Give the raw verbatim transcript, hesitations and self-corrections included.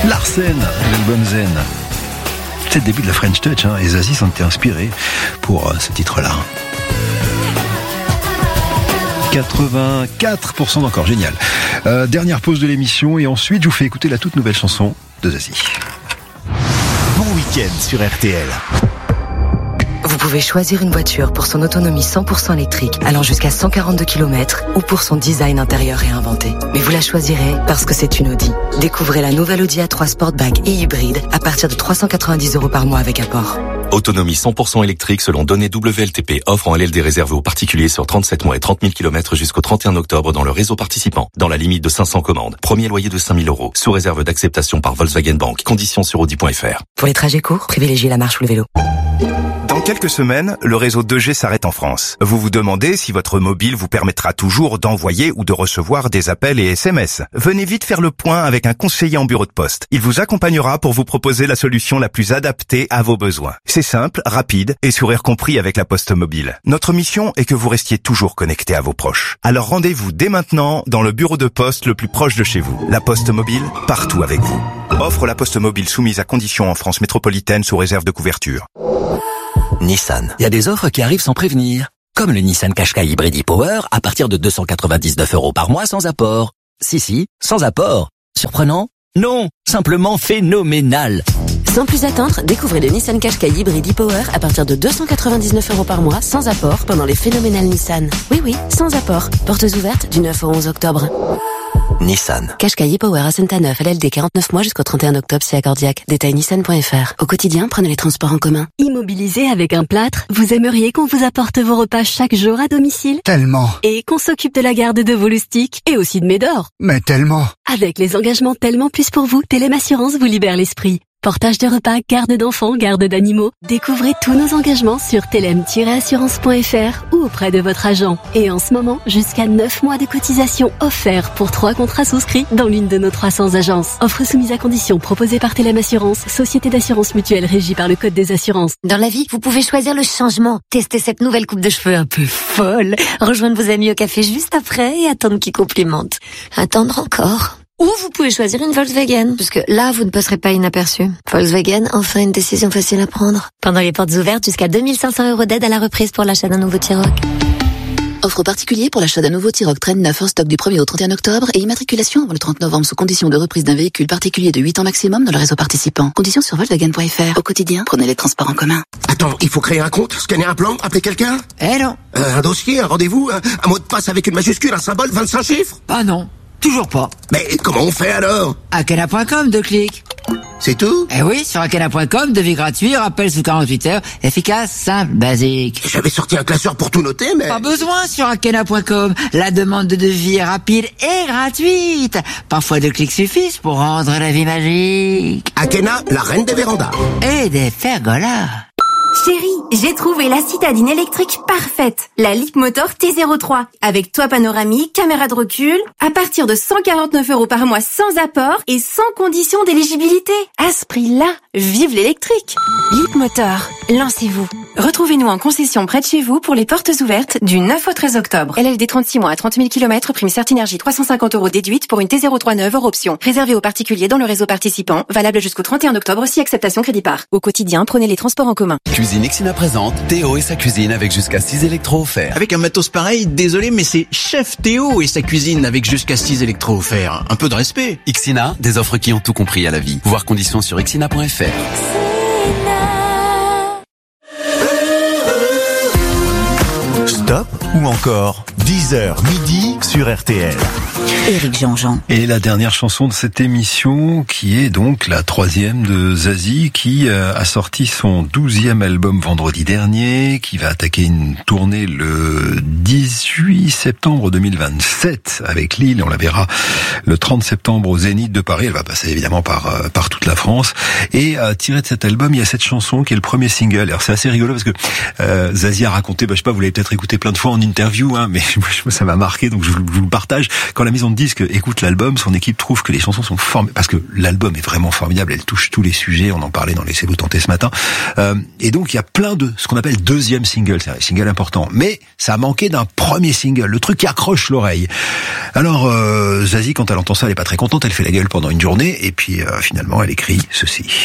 Larsen, l'album Zen. C'est le début de la French Touch, hein, et Zazie s'en était inspiré pour euh, ce titre-là. quatre-vingt-quatre pour cent d'encore, génial. Euh, dernière pause de l'émission, et ensuite je vous fais écouter la toute nouvelle chanson de Zazie. Bon week-end sur R T L. Vous pouvez choisir une voiture pour son autonomie cent pour cent électrique allant jusqu'à cent quarante-deux kilomètres ou pour son design intérieur réinventé. Mais vous la choisirez parce que c'est une Audi. Découvrez la nouvelle Audi A trois Sportback et hybride à partir de trois cent quatre-vingt-dix euros par mois avec apport. Autonomie cent pour cent électrique selon données W L T P. Offre en L L D réservée aux particuliers sur trente-sept mois et trente mille kilomètres jusqu'au trente et un octobre dans le réseau participant. Dans la limite de cinq cents commandes. Premier loyer de cinq mille euros. Sous réserve d'acceptation par Volkswagen Bank. Conditions sur audi point f r. Pour les trajets courts, privilégiez la marche ou le vélo. Dans quelques semaines, le réseau deux G s'arrête en France. Vous vous demandez si votre mobile vous permettra toujours d'envoyer ou de recevoir des appels et S M S. Venez vite faire le point avec un conseiller en bureau de poste. Il vous accompagnera pour vous proposer la solution la plus adaptée à vos besoins. C'est simple, rapide et sourire compris avec la Poste Mobile. Notre mission est que vous restiez toujours connecté à vos proches. Alors rendez-vous dès maintenant dans le bureau de poste le plus proche de chez vous. La Poste Mobile, partout avec vous. Offre la Poste Mobile soumise à conditions en France métropolitaine sous réserve de couverture. Nissan. Il y a des offres qui arrivent sans prévenir. Comme le Nissan Qashqai Hybrid e-Power à partir de deux cent quatre-vingt-dix-neuf euros par mois sans apport. Si, si, sans apport. Surprenant? Non, simplement phénoménal. Sans plus attendre, découvrez le Nissan Qashqai Hybrid e-Power à partir de deux cent quatre-vingt-dix-neuf euros par mois sans apport pendant les phénoménales Nissan. Oui, oui, sans apport. Portes ouvertes du neuf au onze octobre. Nissan. Qashqai e-Power à Saint-Aneuf, L L D quarante-neuf mois jusqu'au trente et un octobre, c'est accordiaque. Détail nissan point f r. Au quotidien, prenez les transports en commun. Immobilisé avec un plâtre, vous aimeriez qu'on vous apporte vos repas chaque jour à domicile? Tellement. Et qu'on s'occupe de la garde de vos loustiques et aussi de Médor? Mais tellement. Avec les engagements Tellement Plus pour vous, Telem Assurance vous libère l'esprit. Portage de repas, garde d'enfants, garde d'animaux. Découvrez tous nos engagements sur telem tiret assurance point f r ou auprès de votre agent. Et en ce moment, jusqu'à neuf mois de cotisation offerts pour trois contrats souscrits dans l'une de nos trois cents agences. Offre soumise à conditions proposée par Telem Assurance, société d'assurance mutuelle régie par le Code des assurances. Dans la vie, vous pouvez choisir le changement. Tester cette nouvelle coupe de cheveux un peu folle. Rejoindre vos amis au café juste après et attendre qu'ils complimentent. Attendre encore. Ou vous pouvez choisir une Volkswagen, parce que là, vous ne passerez pas inaperçu. Volkswagen, enfin une décision facile à prendre. Pendant les portes ouvertes, jusqu'à deux mille cinq cents euros d'aide à la reprise pour l'achat d'un nouveau T-Roc. Offre particulier pour l'achat d'un nouveau T-Roc Traîne neuf en stock du premier au trente et un octobre et immatriculation avant le trente novembre sous condition de reprise d'un véhicule particulier de huit ans maximum dans le réseau participant. Conditions sur Volkswagen point f r. Au quotidien, prenez les transports en commun. Attends, il faut créer un compte, scanner un plan, appeler quelqu'un? Eh non. Euh, un dossier, un rendez-vous, un, un mot de passe avec une majuscule, un symbole, vingt-cinq chiffres? Ah non. Toujours pas. Mais comment on fait alors? Akena point com, deux clics. C'est tout? Eh oui, sur Akena point com, devis gratuit, rappel sous quarante-huit heures, efficace, simple, basique. J'avais sorti un classeur pour tout noter, mais... Pas besoin sur Akena point com. La demande de devis est rapide et gratuite. Parfois deux clics suffisent pour rendre la vie magique. Akena, la reine des vérandas. Et des pergolas. Chérie, j'ai trouvé la citadine électrique parfaite, la Leapmotor T zéro trois, avec toit panoramique, caméra de recul, à partir de cent quarante-neuf euros par mois sans apport et sans condition d'éligibilité. À ce prix-là, vive l'électrique. Leapmotor, lancez-vous. Retrouvez-nous en concession près de chez vous pour les portes ouvertes du neuf au treize octobre. L L D trente-six mois à trente mille kilomètres, prime Certinergie trois cent cinquante euros déduite pour une T zéro trois neuve hors option. Réservé aux particuliers dans le réseau participant, valable jusqu'au trente et un octobre si acceptation crédit par. Au quotidien, prenez les transports en commun. Cuisine Ixina présente Théo et sa cuisine avec jusqu'à six électros offerts. Avec un matos pareil, désolé, mais c'est Chef Théo et sa cuisine avec jusqu'à six électros offerts. Un peu de respect. Ixina, des offres qui ont tout compris à la vie. Voir conditions sur ixina point f r. Stop ou encore dix heures midi sur R T L. Éric Jean-Jean. Et la dernière chanson de cette émission, qui est donc la troisième de Zazie, qui euh, a sorti son douzième album vendredi dernier, qui va attaquer une tournée le dix-huit septembre deux mille vingt-sept avec Lille. On la verra le trente septembre au Zénith de Paris. Elle va passer évidemment par euh, par toute la France. Et euh, tiré de cet album, il y a cette chanson qui est le premier single. Alors c'est assez rigolo parce que euh, Zazie a raconté, bah, je sais pas, vous l'avez peut-être écouté plein de fois en interview, hein, mais ça m'a marqué, donc je vous, je vous le partage. Quand la maison de disques écoute l'album, son équipe trouve que les chansons sont formidables, parce que l'album est vraiment formidable, elle touche tous les sujets, on en parlait dans Laissez-vous tenter ce matin. Euh, et donc il y a plein de ce qu'on appelle deuxième single, c'est un single important, mais ça a manqué d'un premier single, le truc qui accroche l'oreille. Alors euh, Zazie, quand elle entend ça, elle est pas très contente, elle fait la gueule pendant une journée, et puis euh, finalement elle écrit ceci.